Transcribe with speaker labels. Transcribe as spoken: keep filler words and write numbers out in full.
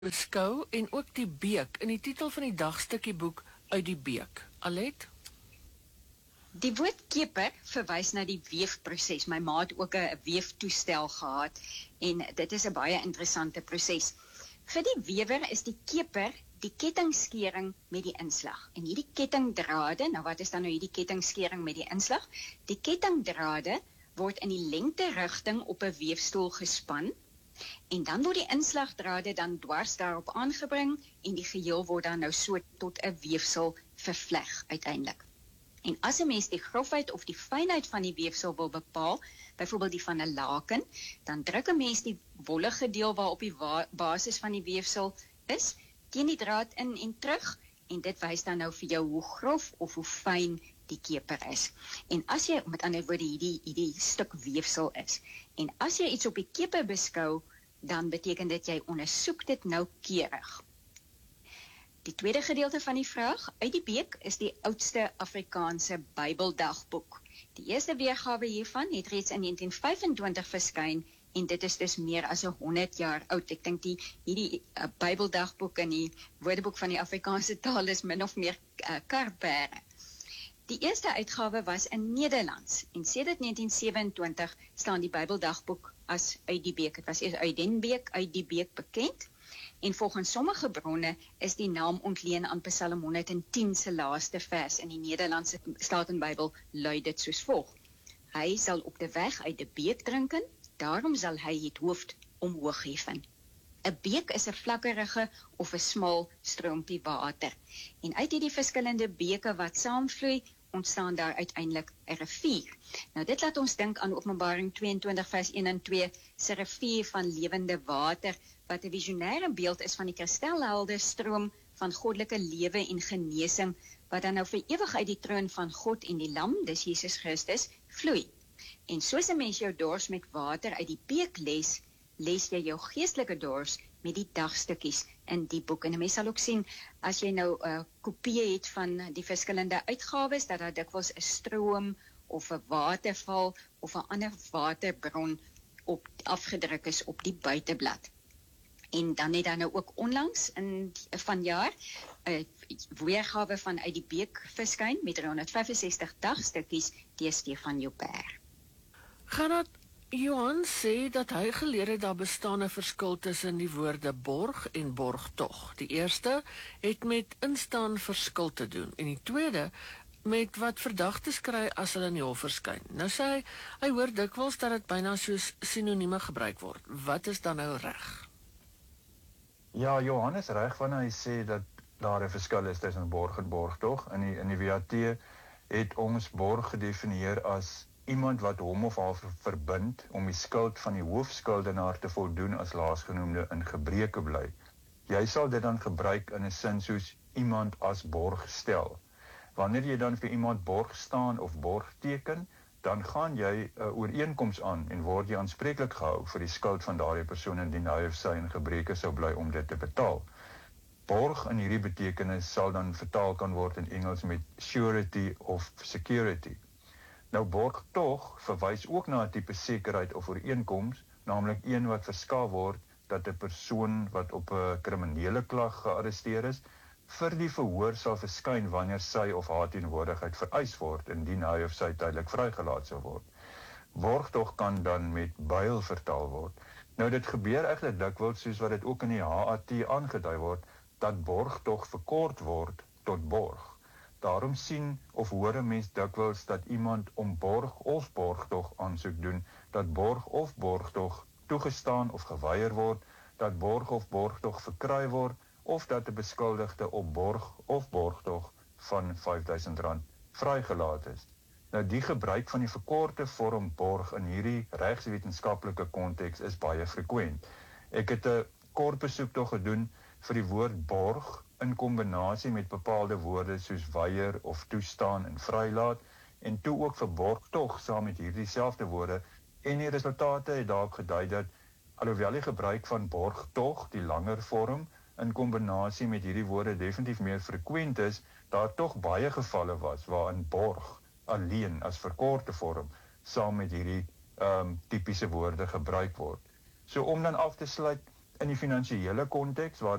Speaker 1: beskou en ook die beek in die titel van die dagstukkie boek Uit die Beek. Alet?
Speaker 2: Die woord keper verwys na die weefproses. My ma het ook 'n weeftoestel gehad en dit is 'n baie interessante proses. Vir die wewer is die keper die kettingskering met die inslag. En hierdie kettingdrade, nou wat is dan nou hierdie kettingskering met die inslag? Die kettingdrade word in die lengte-rigting op 'n weefstoel gespan en dan word die inslagdrade dan dwars daarop aangebring en die geheel word dan nou so tot 'n weefsel vervleg uiteindelik. En as 'n mens die grofheid of die fynheid van die weefsel wil bepaal, byvoorbeeld die van 'n laken, dan druk 'n mens die wollige deel waarop die basis van die weefsel is, teen die draad in en terug, en dit wys dan nou vir jou hoe grof of hoe fyn die keper is. En as jy, met ander woorde, hierdie, hierdie stuk weefsel is, en as jy iets op die keper beskou, dan beteken dit jy ondersoek dit noukeurig. Die tweede gedeelte van die vraag, Uit die Beek is die oudste Afrikaanse Bybeldagboek. Die eerste weergawe hiervan het reeds in negentien vyfentwintig verskyn en dit is dus meer as honderd jaar oud. Ek dink die hierdie uh, Bybeldagboek en die Woordeboek van die Afrikaanse taal is min of meer uh, karpere. Die eerste uitgawe was in Nederlands en sedert negentien sewenentwintig staan die Bybeldagboek as Uit die Beek. Het was eers Uit den Beek, Uit die Beek bekend. En volgens sommige bronne is die naam ontleen aan Psalm honderdtien se laaste vers in die Nederlandse Statenbybel lui dit soos volg: Hy sal op de weg uit de beek drinken, daarom sal hy het hoofd omhoog heffen. 'n Beek is 'n vlakkerige of 'n smal stroompie water. En uit hierdie verskillende beke wat saamvloei, ontstaan daar uiteindelik 'n rivier. Nou dit laat ons dink aan Openbaring tweeëntwintig vers een en twee se rivier van lewende water, wat 'n visionêre beeld is van die kristalhelder stroom van goddelike lewe en genesing, wat dan nou vir ewig uit die troon van God en die Lam, dis Jesus Christus, vloei. En soos 'n mens jou dors met water uit die beek les, les jy jou geestelike dors met die dagstukkies in die boek. En 'n mens sal ook sien, as jy nou 'n uh, kopie het van die verskillende uitgawes, dat daar dikwels 'n stroom of 'n waterval of 'n ander waterbron op afgedruk is op die buiteblad. En dan het daar nou ook onlangs in vanjaar 'n weergawe van Uit die Beek verskyn met driehonderdvyfensestig dagstukkies deur Stefan Joubert.
Speaker 1: Gerard, Johan sê dat hy geleer het daar bestaan 'n verskil tussen die woorde borg en borgtog. Die eerste het met instaan verskil te doen en die tweede met wat verdagtes kry as hulle in die hof verskyn. Nou sê hy, hy hoor dikwels dat dit byna soos sinonieme gebruik word. Wat is dan nou reg?
Speaker 3: Ja, Johannes reg wanneer hy sê dat daar 'n verskil is tussen borg en borgtog. In die in die W A T het ons borg gedefinieer as iemand wat hom of haar verbind om die skuld van die hoofskuldenaar te voldoen as laasgenoemde in gebreke bly. Jy sal dit dan gebruik in 'n sin soos iemand as borg stel. Wanneer jy dan vir iemand borg staan of borg teken, dan gaan jy 'n ooreenkoms aan en word jy aanspreeklik gehou vir die skuld van daardie persoon indien hy of sy in gebreke sou bly om dit te betaal. Borg in hierdie betekenis sal dan vertaal kan word in Engels met surety of security. Nou borgtog verwys ook na 'n tipe sekerheid of ooreenkoms, naamlik een wat verskaf word dat 'n persoon wat op 'n kriminele klag gearresteer is, vir die verhoor sal verskyn wanneer sy of haar teenwoordigheid vereis word indien hy of sy tydelik vrygelaat sal word. Borgtog kan dan met bail vertaal word. Nou dit gebeur eintlik dikwels soos wat dit ook in die H A T aangedui word, dat borgtog verkort word tot borg. Daarom sien of hoor 'n mens dikwels dat iemand om borg of borgtog aansoek doen, dat borg of borgtog toegestaan of geweier word, dat borg of borgtog verkry word, of dat 'n beskuldigde op borg of borgtog van vyfduisend rand vrygelaat is. Nou die gebruik van die verkorte vorm borg in hierdie regswetenskaplike konteks is baie frekwent. Ek het 'n kort besoektog gedoen vir die woord borg in kombinasie met bepaalde woorde soos weier of toestaan en vrylaat, en toe ook vir borgtog saam met hierdie selfde woorde, en die resultate het daarop gedui dat alhoewel die gebruik van borgtog, die langer vorm, in kombinasie met hierdie woorde definitief meer frekwent is, daar tog baie gevalle was waarin borg alleen as verkorte vorm saam met hierdie um, tipiese woorde gebruik word. So om dan af te sluit, in die finansiële konteks waar